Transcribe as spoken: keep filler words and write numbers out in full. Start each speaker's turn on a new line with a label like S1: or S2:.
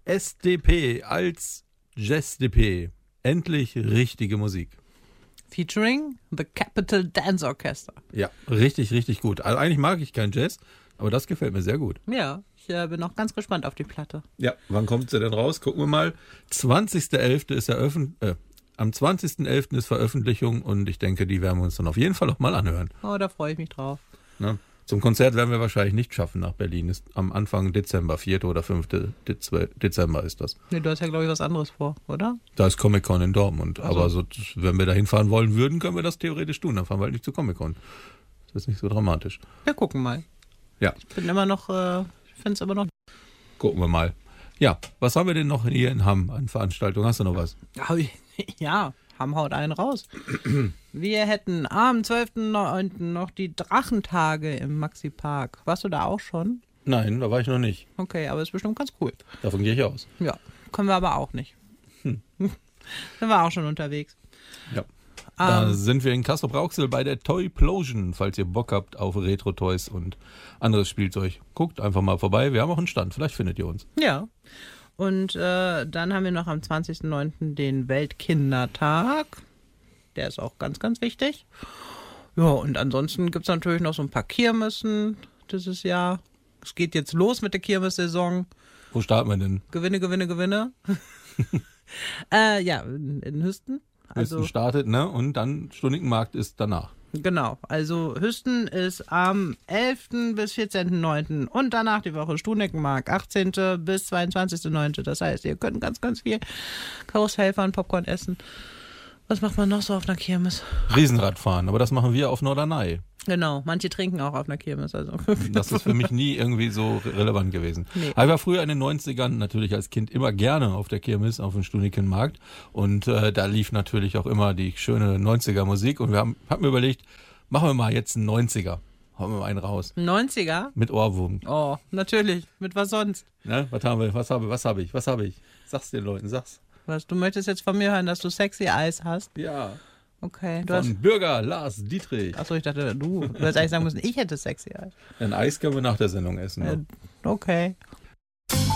S1: S D P als Jazz-D P. Endlich richtige Musik.
S2: Featuring The Capital Dance Orchestra.
S1: Ja, richtig, richtig gut. Also eigentlich mag ich keinen Jazz, aber das gefällt mir sehr gut.
S2: Ja, ich äh, bin auch ganz gespannt auf die Platte.
S1: Ja, wann kommt sie denn raus? Gucken wir mal. zwanzigster elfter ist eröffnet, äh, am zwanzigster elfter ist Veröffentlichung und ich denke, die werden wir uns dann auf jeden Fall auch mal anhören.
S2: Oh, da freue ich mich drauf.
S1: Ne? Zum Konzert werden wir wahrscheinlich nicht schaffen nach Berlin. Ist am Anfang Dezember, vierter oder fünfter Dezember ist das.
S2: Nee, du hast ja, glaube ich, was anderes vor, oder?
S1: Da ist Comic-Con in Dortmund.
S2: Also.
S1: Aber so, wenn wir da hinfahren wollen würden, können wir das theoretisch tun. Dann fahren wir halt nicht zu Comic-Con. Das ist nicht so dramatisch.
S2: Wir gucken mal.
S1: Ja.
S2: Ich bin immer noch, äh, ich finde es immer noch...
S1: Gucken wir mal. Ja, was haben wir denn noch hier in Hamm an Veranstaltungen? Hast du noch was?
S2: Ja, Hamm haut einen raus. Wir hätten am zwölfter neunten noch die Drachentage im Maxi-Park. Warst du da auch schon?
S1: Nein, da war ich noch nicht.
S2: Okay, aber ist bestimmt ganz cool.
S1: Davon gehe ich aus.
S2: Ja, können wir aber auch nicht. Hm. Sind wir auch schon unterwegs.
S1: Ja. Da
S2: Ähm,
S1: sind wir in Castrop-Rauxel bei der Toyplosion, falls ihr Bock habt auf Retro-Toys und anderes Spielzeug. Guckt einfach mal vorbei. Wir haben auch einen Stand. Vielleicht findet ihr uns.
S2: Ja. Und äh, dann haben wir noch am zwanzigster neunten den Weltkindertag. Der ist auch ganz, ganz wichtig. Ja, und ansonsten gibt es natürlich noch so ein paar Kirmessen dieses Jahr. Es geht jetzt los mit der Kirmessaison.
S1: Wo starten wir denn?
S2: Gewinne, Gewinne, Gewinne. äh, ja, in, in Hüsten.
S1: Also
S2: Also,
S1: startet, ne? Und dann Stundenmarkt ist danach.
S2: genau. Also Hüsten ist am elften bis vierzehnten neunten und danach die Woche Stuhneckenmark, achtzehnten bis zweiundzwanzigsten neunten Das heißt, ihr könnt ganz, ganz viel Karussell fahren, Popcorn essen. Was macht man noch so auf einer Kirmes?
S1: Riesenrad fahren, aber das machen wir auf Norderney.
S2: Genau, manche trinken auch auf einer Kirmes. Also.
S1: Das ist für mich nie irgendwie so relevant gewesen.
S2: Nee.
S1: Ich war früher in den neunzigern natürlich als Kind immer gerne auf der Kirmes, auf dem Stunikenmarkt. Und äh, da lief natürlich auch immer die schöne neunziger Musik. Und wir haben, haben mir überlegt, machen wir mal jetzt einen neunziger. Hauen wir mal einen raus.
S2: neunziger?
S1: Mit Ohrwurm.
S2: Oh, natürlich. Mit was sonst?
S1: Ne? Was haben wir? Was habe was hab ich? Was habe ich? Sag's den Leuten, sag's.
S2: Was, du möchtest jetzt von mir hören, dass du sexy Eyes hast?
S1: Ja.
S2: Okay. Du
S1: Von
S2: hast.
S1: Bürger Lars Dietrich.
S2: Achso, ich dachte, du. Du hättest eigentlich sagen müssen, ich hätte sexy Eyes.
S1: Ein Eis können wir nach der Sendung essen. Ne?
S2: Äh, okay.